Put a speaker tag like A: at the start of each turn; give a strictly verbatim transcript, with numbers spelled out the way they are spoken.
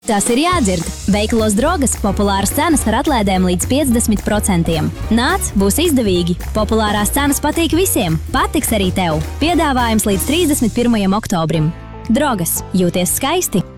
A: Tas ir jādzird. Veikalos Drogas populāras cenas ar atlaidēm līdz piecdesmit procentiem. Nāc, būs izdevīgi. Populārās cenas patīk visiem. Patiks arī tev. Piedāvājums līdz trīsdesmit pirmajam oktobrim. Drogas. Jūties skaisti!